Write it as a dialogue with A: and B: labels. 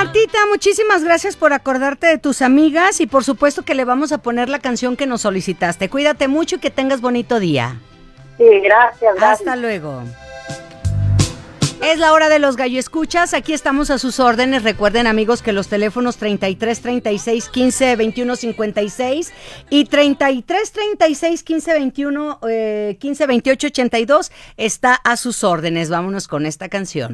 A: Martita, muchísimas gracias por acordarte de tus amigas y por supuesto que le vamos a poner la canción que nos solicitaste. Cuídate mucho y que tengas bonito día.
B: Sí, gracias.
A: Hasta luego. Es la hora de los gallo escuchas, aquí estamos a sus órdenes. Recuerden, amigos, que los teléfonos 33 36 15 21 56 y 33 36 15 21 15 28 82 está a sus órdenes. Vámonos con esta canción.